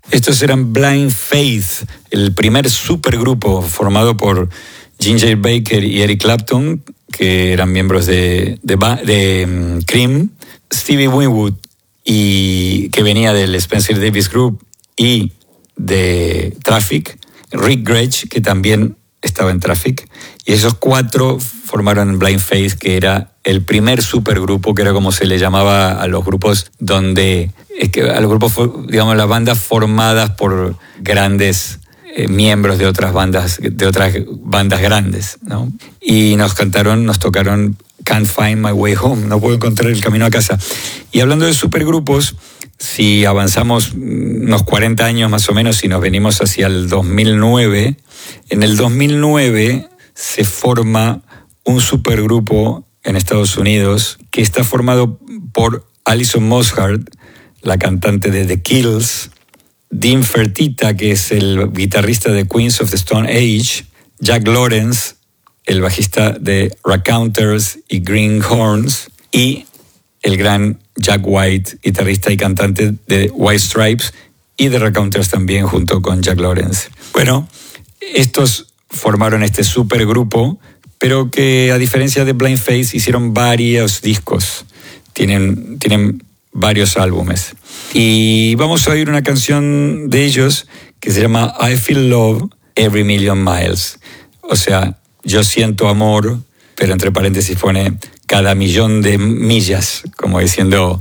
Estos eran Blind Faith, el primer supergrupo formado por Ginger Baker y Eric Clapton, que eran miembros de Cream, Stevie Winwood, y que venía del Spencer Davis Group y de Traffic, Rick Gretsch, que también estaba en Traffic, y esos cuatro formaron Blind Faith, que era el primer supergrupo, que era como se le llamaba a los grupos donde, a los grupos, digamos, las bandas formadas por grandes miembros de otras bandas grandes, ¿no? Y nos tocaron Can't Find My Way Home, no puedo encontrar el camino a casa. Y hablando de supergrupos, si avanzamos unos 40 años más o menos y nos venimos hacia el 2009, en el 2009 se forma un supergrupo en Estados Unidos que está formado por Alison Mosshart, la cantante de The Kills, Dean Fertita, que es el guitarrista de Queens of the Stone Age, Jack Lawrence, el bajista de Raconteurs y Greenhorns, y el gran Jack White, guitarrista y cantante de White Stripes y de Raconteurs también, junto con Jack Lawrence. Bueno, estos formaron este supergrupo, pero que a diferencia de Blind Faith hicieron varios discos, tienen varios álbumes. Y vamos a oír una canción de ellos que se llama I Feel Love Every Million Miles. O sea, yo siento amor, pero entre paréntesis pone cada millón de millas, como diciendo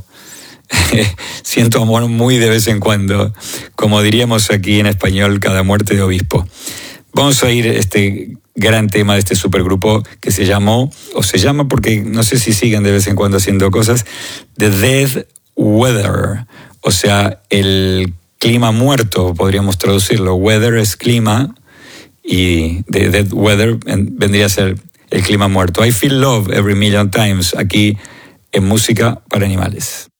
siento amor muy de vez en cuando, como diríamos aquí en español, cada muerte de obispo. Vamos a oír este gran tema de este supergrupo que se llama porque no sé si siguen de vez en cuando haciendo cosas, The Dead Weather, o sea, el clima muerto, podríamos traducirlo. Weather es clima y The Dead Weather vendría a ser el clima muerto. I Feel Love Every Million Times, aquí en Música para Animales.